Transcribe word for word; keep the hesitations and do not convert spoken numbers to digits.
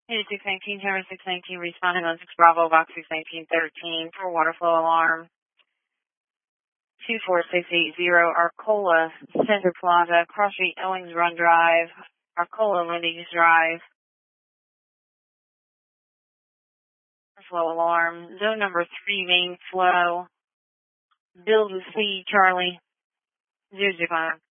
eighty-six nineteen, Tower six nineteen, responding on six Bravo, Box six nineteen thirteen for water flow alarm. two four six eight zero, Arcola Center Plaza, Cross Street, Owings Run Drive, Arcola Lindy's Drive. Flow alarm. Zone number three, main flow. Build with C, Charlie. Zero zero five.